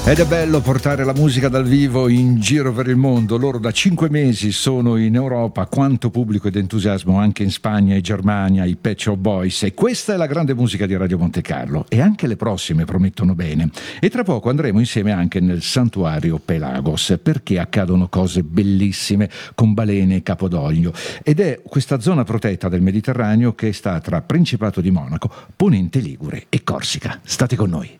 Ed è bello portare la musica dal vivo in giro per il mondo. Loro da 5 mesi sono in Europa, quanto pubblico ed entusiasmo anche in Spagna e Germania, i Pet Shop Boys. E questa è la grande musica di Radio Monte Carlo. E anche le prossime promettono bene. E tra poco andremo insieme anche nel santuario Pelagos, perché accadono cose bellissime con balene e capodoglio. Ed è questa zona protetta del Mediterraneo che sta tra Principato di Monaco, Ponente Ligure e Corsica. State con noi.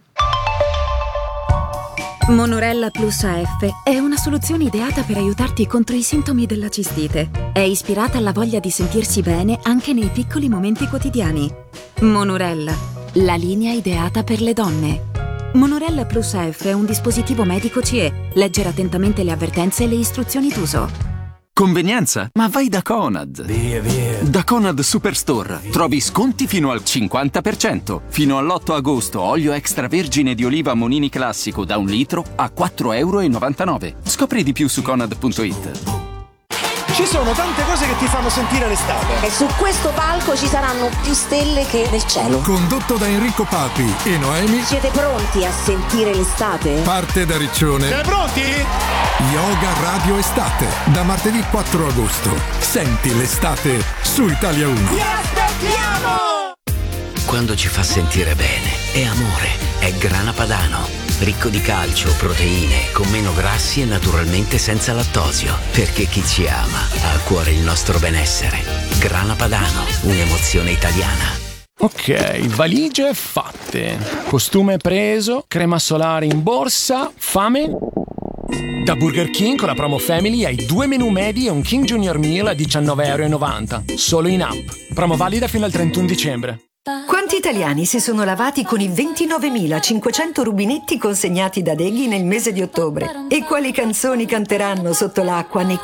Monorella Plus AF è una soluzione ideata per aiutarti contro i sintomi della cistite. È ispirata alla voglia di sentirsi bene anche nei piccoli momenti quotidiani. Monorella, la linea ideata per le donne. Monorella Plus AF è un dispositivo medico CE. Leggere attentamente le avvertenze e le istruzioni d'uso. Convenienza? Ma vai da Conad! Via. Da Conad Superstore trovi sconti fino al 50%. Fino all'8 agosto olio extravergine di oliva Monini Classico da 1 litro a €4,99. Scopri di più su Conad.it. Ci sono tante cose che ti fanno sentire l'estate. E su questo palco ci saranno più stelle che nel cielo. Condotto da Enrico Papi e Noemi. Siete pronti a sentire l'estate? Parte da Riccione. Siete pronti? Yoga Radio Estate. Da martedì 4 agosto. Senti l'estate su Italia 1. Vi aspettiamo! Quando ci fa sentire bene, è amore, è Grana Padano. Ricco di calcio, proteine, con meno grassi e naturalmente senza lattosio. Perché chi ci ama ha a cuore il nostro benessere. Grana Padano, un'emozione italiana. Ok, valigie fatte. Costume preso, crema solare in borsa, fame? Da Burger King con la promo Family hai 2 menù medi e un King Junior Meal a €19,90. Solo in app. Promo valida fino al 31 dicembre. Quanti italiani si sono lavati con i 29.500 rubinetti consegnati da Deghi nel mese di ottobre? E quali canzoni canteranno sotto l'acqua nei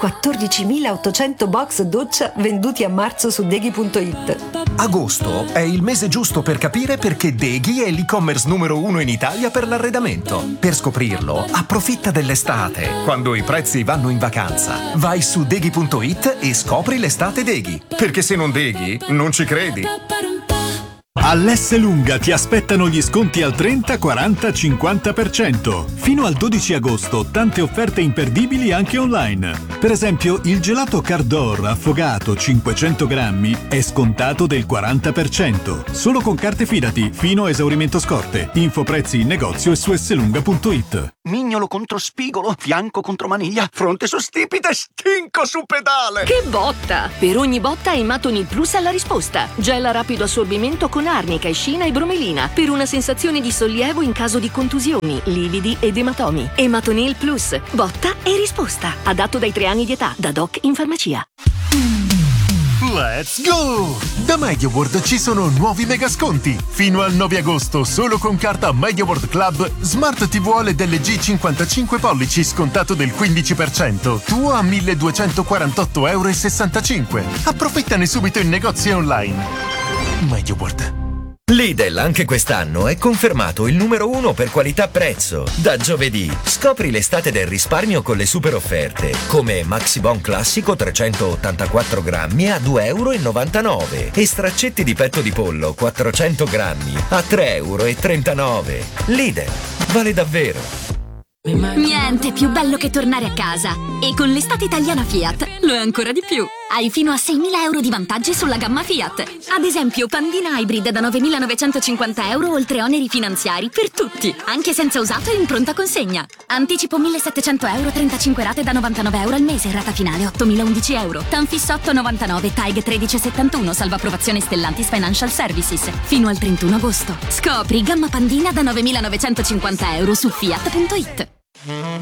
14.800 box doccia venduti a marzo su Deghi.it? Agosto è il mese giusto per capire perché Deghi è l'e-commerce numero 1 in Italia per l'arredamento. Per scoprirlo, approfitta dell'estate, quando i prezzi vanno in vacanza. Vai su Deghi.it e scopri l'estate Deghi. Perché se non Deghi, non ci credi. All'Esselunga ti aspettano gli sconti al 30, 40, 50%. Fino al 12 agosto tante offerte imperdibili anche online. Per esempio il gelato Cardor affogato 500 grammi è scontato del 40%. Solo con carte Fidati fino a esaurimento scorte. Info prezzi in negozio e su esselunga.it. Mignolo contro spigolo, fianco contro maniglia, fronte su stipite, stinco su pedale. Che botta! Per ogni botta Ematonil Plus ha la risposta. Gel a rapido assorbimento con arnica, escina e bromelina per una sensazione di sollievo in caso di contusioni, lividi ed ematomi. Ematonil Plus, botta e risposta. Adatto dai 3 anni di età, da doc in farmacia. Let's go! Da MediaWorld ci sono nuovi mega sconti. Fino al 9 agosto, solo con carta MediaWorld Club, Smart TV OLED LG 55 pollici scontato del 15%. Tuo a €1.248,65. Approfittane subito in negozio online. MediaWorld. Lidl anche quest'anno è confermato il numero 1 per qualità-prezzo. Da giovedì scopri l'estate del risparmio con le super offerte, come Maxibon classico 384 grammi a €2,99 e straccetti di petto di pollo 400 grammi a €3,39. Lidl, vale davvero. Niente più bello che tornare a casa. E con l'estate italiana Fiat lo è ancora di più. Hai fino a €6.000 di vantaggi sulla gamma Fiat. Ad esempio Pandina Hybrid da €9.950 oltre oneri finanziari per tutti, anche senza usato e in pronta consegna. Anticipo €1.700, 35 rate da €99 al mese, rata finale €8.011. Tanfis 8,99, TAG 13,71, salvo approvazione Stellantis Financial Services. Fino al 31 agosto. Scopri gamma Pandina da €9.950 su Fiat.it.